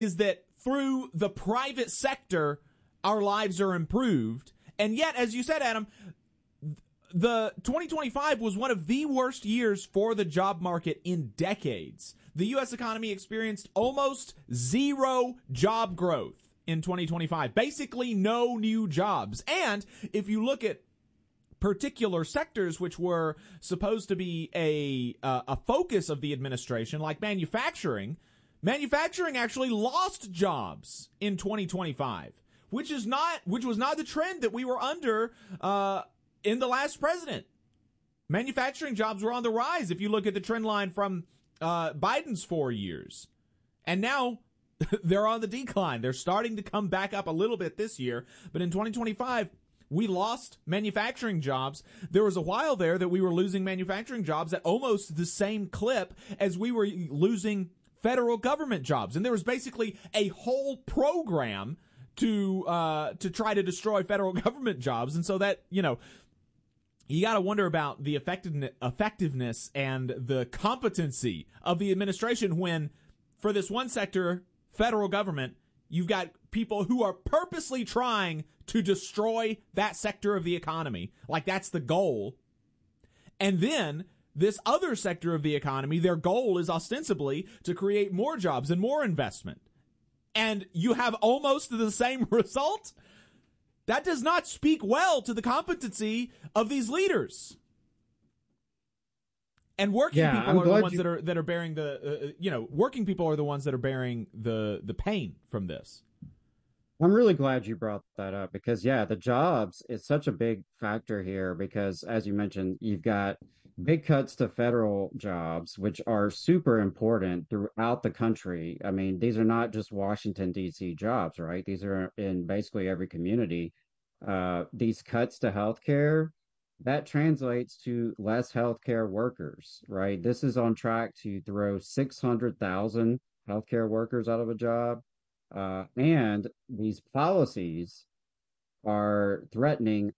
is that through the private sector, our lives are improved. And yet, as you said, Adam, the 2025 was one of the worst years for the job market in decades. The U.S. economy experienced almost zero job growth in 2025, basically no new jobs. And if you look at particular sectors which were supposed to be a focus of the administration, like manufacturing actually lost jobs in 2025, which was not the trend that we were under in the last president. Manufacturing jobs were on the rise if you look at the trend line from Biden's 4 years. And now they're on the decline. They're starting to come back up a little bit this year. But in 2025, we lost manufacturing jobs. There was a while there that we were losing manufacturing jobs at almost the same clip as we were losing federal government jobs. And there was basically a whole program to try to destroy federal government jobs. And so that, you got to wonder about the effectiveness and the competency of the administration when, for this one sector, federal government, you've got people who are purposely trying to destroy that sector of the economy. Like, that's the goal. And then this other sector of the economy, their goal is ostensibly to create more jobs and more investment. And you have almost the same result? That does not speak well to the competency of these leaders. And working people are the ones that are bearing working people are the ones that are bearing the pain from this. I'm really glad you brought that up because, the jobs is such a big factor here because, as you mentioned, you've got big cuts to federal jobs, which are super important throughout the country. I mean, these are not just Washington, D.C. jobs, right? These are in basically every community. These cuts to healthcare, that translates to less healthcare workers, right? This is on track to throw 600,000 healthcare workers out of a job. And these policies are threatening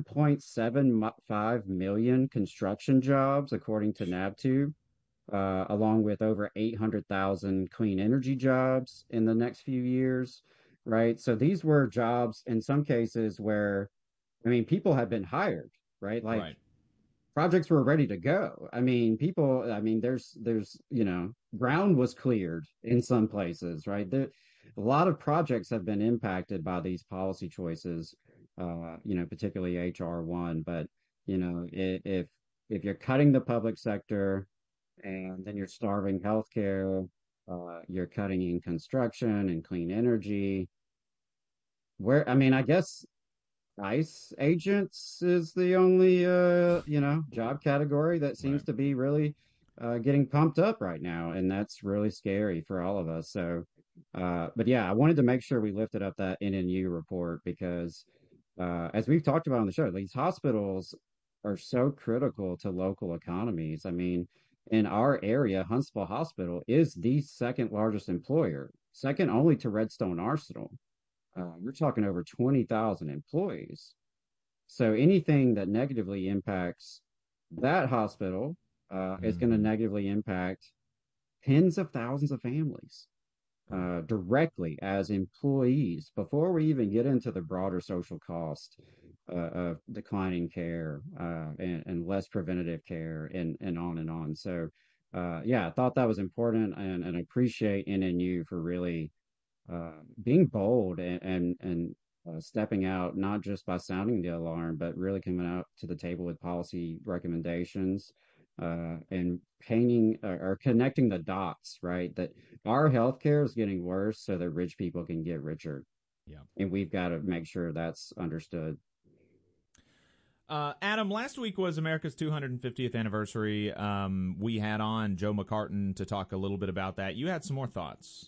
1.75 million construction jobs, according to NABTU, along with over 800,000 clean energy jobs in the next few years, right? So these were jobs in some cases where, people had been hired, right? Like projects were ready to go. There's ground was cleared in some places, right? A lot of projects have been impacted by these policy choices, particularly HR1. But, if you're cutting the public sector and then you're starving healthcare, you're cutting in construction and clean energy, I guess ICE agents is the only, job category that seems to be really getting pumped up right now. And that's really scary for all of us. So, I wanted to make sure we lifted up that NNU report because, as we've talked about on the show, these hospitals are so critical to local economies. I mean, in our area, Huntsville Hospital is the second largest employer, second only to Redstone Arsenal. You're talking over 20,000 employees. So anything that negatively impacts that hospital is going to negatively impact tens of thousands of families directly as employees before we even get into the broader social cost of declining care and less preventative care and on and on. So, I thought that was important and appreciate NNU for really being bold and stepping out, not just by sounding the alarm, but really coming out to the table with policy recommendations and painting or connecting the dots, right? That our healthcare is getting worse so that rich people can get richer. Yeah. And we've got to make sure that's understood. Adam, last week was America's 250th anniversary. We had on Joe McCartan to talk a little bit about that. You had some more thoughts.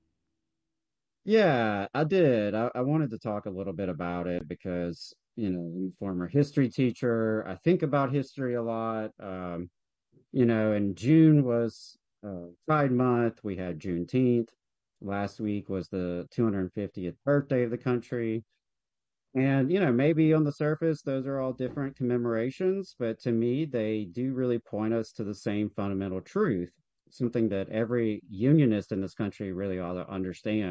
Yeah, I did. I wanted to talk a little bit about it because, I'm a former history teacher. I think about history a lot. And June was Pride Month. We had Juneteenth. Last week was the 250th birthday of the country. And, maybe on the surface, those are all different commemorations, but to me, they do really point us to the same fundamental truth. something that every unionist in this country really ought to understand.